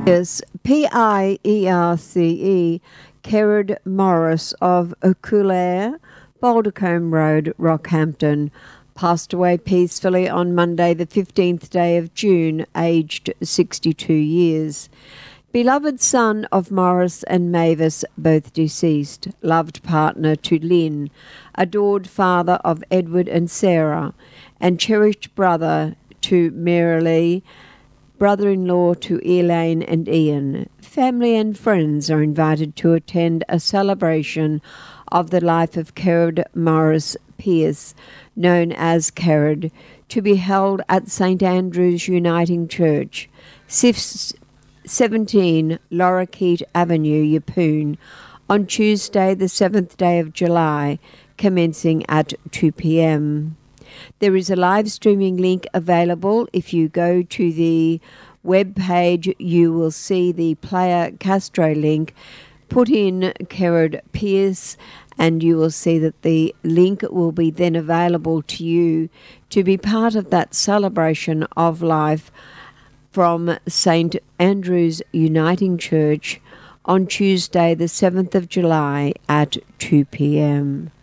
Pierce, P-I-E-R-C-E, Kerrod Morris of Coolair, Baldercombe Road, Rockhampton, passed away peacefully on Monday the 15th day of June, aged 62 years. Beloved son of Morris and Mavis, both deceased, loved partner to Lynn, adored father of Edward and Sarah, and cherished brother to Marilee, brother-in-law to Elaine and Ian. Family and friends are invited to attend a celebration of the life of Kerrod Morris Pierce, known as Kerrod, to be held at St Andrew's Uniting Church, 17 Lorikeet Avenue, Yeppoon, on Tuesday the 7th day of July, commencing at 2 p.m. There is a live streaming link available. If you go to the web page, you will see the Player Castro link. Put in Kerrod Pierce and you will see that the link will be then available to you to be part of that celebration of life from St Andrew's Uniting Church on Tuesday the 7th of July at 2 p.m.